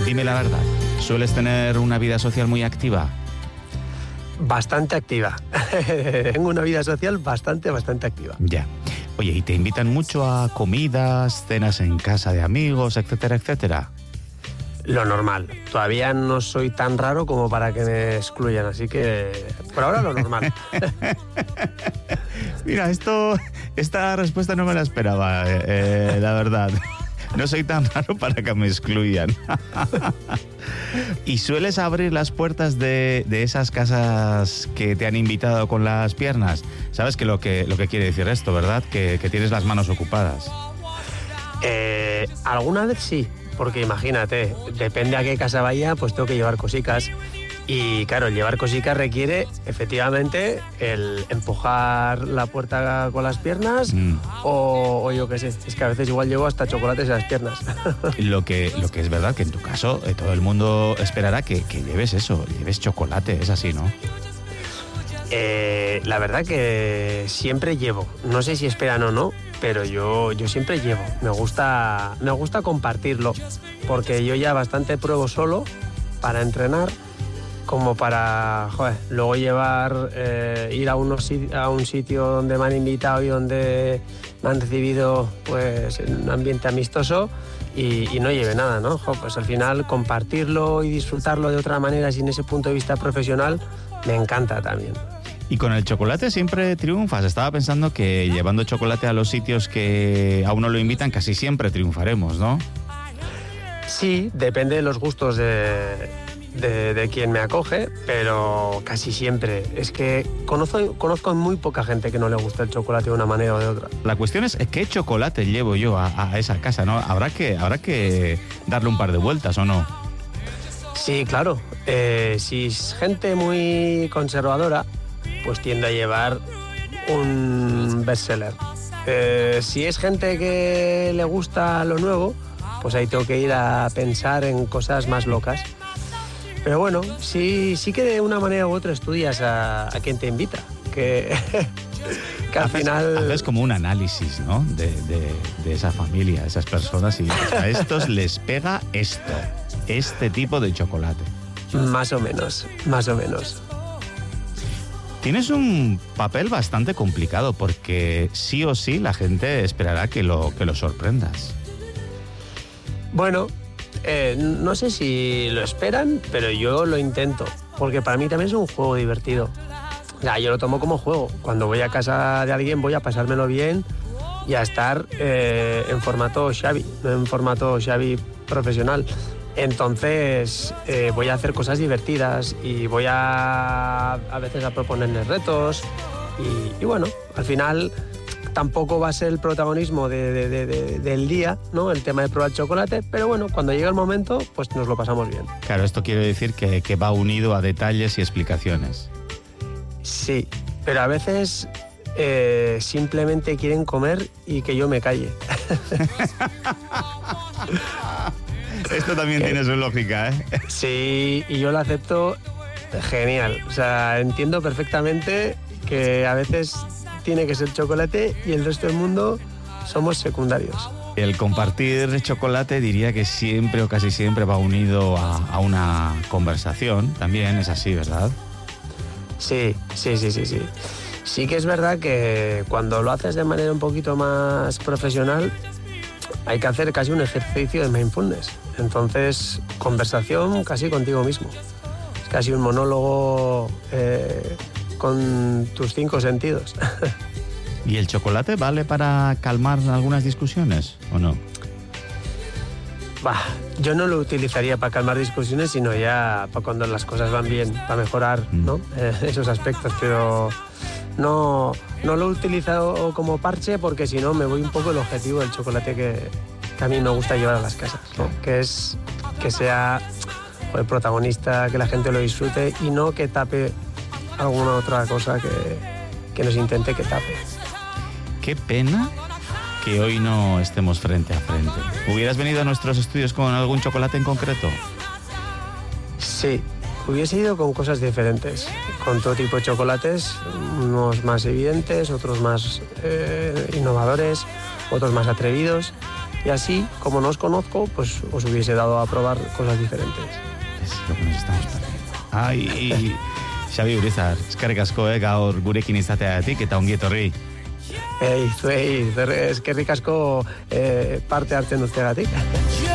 Dime la verdad, ¿sueles tener una vida social muy activa? Bastante activa. Tengo una vida social bastante activa. Ya. Oye, ¿y te invitan mucho a comidas, cenas en casa de amigos, etcétera, etcétera? Lo normal. Todavía no soy tan raro como para que me excluyan, así que por ahora lo normal. Mira, esta respuesta no me la esperaba, la verdad. No soy tan raro para que me excluyan. ¿Y sueles abrir las puertas de esas casas que te han invitado con las piernas? ¿Sabes lo que quiere decir esto, verdad? Que tienes las manos ocupadas. Alguna vez sí, porque imagínate, depende a qué casa vaya, pues tengo que llevar cositas. Y claro, llevar cositas requiere efectivamente el empujar la puerta con las piernas o yo qué sé, es que a veces igual llevo hasta chocolates en las piernas. Lo que es verdad que en tu caso todo el mundo esperará que lleves eso, lleves chocolate, es así, ¿no? La verdad que siempre llevo, no sé si esperan o no, pero yo siempre llevo. Me gusta compartirlo, porque yo ya bastante pruebo solo para entrenar, como para luego llevar, ir a un sitio donde me han invitado y donde me han recibido pues en un ambiente amistoso y no lleve nada, ¿no? Pues al final compartirlo y disfrutarlo de otra manera sin ese punto de vista profesional me encanta también. Y con el chocolate siempre triunfas. Estaba pensando que llevando chocolate a los sitios que a uno lo invitan casi siempre triunfaremos, ¿no? Sí, depende de los gustos de quien me acoge, pero casi siempre. Es que conozco a muy poca gente que no le gusta el chocolate de una manera o de otra. La cuestión es qué chocolate llevo yo a esa casa, ¿no? Habrá que darle un par de vueltas, ¿o no? Sí, claro. Si es gente muy conservadora, pues tiende a llevar un bestseller. Si es gente que le gusta lo nuevo, pues ahí tengo que ir a pensar en cosas más locas. Pero bueno, sí que de una manera u otra estudias a quien te invita, que al final... Haces como un análisis, ¿no? de esa familia, de esas personas, y a estos les pega este tipo de chocolate. Más o menos. Tienes un papel bastante complicado porque sí o sí la gente esperará que lo sorprendas. Bueno, no sé si lo esperan, pero yo lo intento, porque para mí también es un juego divertido. Ya, yo lo tomo como juego. Cuando voy a casa de alguien voy a pasármelo bien y a estar en formato Xavi, no en formato Xavi profesional. Entonces voy a hacer cosas divertidas y voy a veces a proponerles retos y bueno, al final tampoco va a ser el protagonismo del día, ¿no? El tema de probar chocolate, pero bueno, cuando llega el momento, pues nos lo pasamos bien. Claro, esto quiere decir que va unido a detalles y explicaciones. Sí, pero a veces simplemente quieren comer y que yo me calle. Esto también tiene su lógica, ¿eh? Sí, y yo lo acepto genial. O sea, entiendo perfectamente que a veces tiene que ser chocolate y el resto del mundo somos secundarios. El compartir chocolate diría que siempre o casi siempre va unido a una conversación. También es así, ¿verdad? Sí. Sí que es verdad que cuando lo haces de manera un poquito más profesional hay que hacer casi un ejercicio de mindfulness. Entonces, conversación casi contigo mismo. Es casi un monólogo con tus 5 sentidos. ¿Y el chocolate vale para calmar algunas discusiones o no? Yo no lo utilizaría para calmar discusiones, sino ya para cuando las cosas van bien, para mejorar, ¿no? Esos aspectos, pero no lo he utilizado como parche porque si no me voy un poco el objetivo del chocolate que a mí me gusta llevar a las casas, ¿no? Que es que sea el protagonista, que la gente lo disfrute y no que tape alguna otra cosa que nos intente que tape. Qué pena que hoy no estemos frente a frente. ¿Hubieras venido a nuestros estudios con algún chocolate en concreto? Sí, hubiese ido con cosas diferentes, con todo tipo de chocolates, unos más evidentes, otros más innovadores, otros más atrevidos. Y así, como no os conozco, pues os hubiese dado a probar cosas diferentes. Es lo que nos estamos perdiendo. Ai, Xabi Urizar, eskerrik asko gaur gurekin izateagatik eta ongi etorri. Zuei, eskerrik asko parte hartzen duztegatik.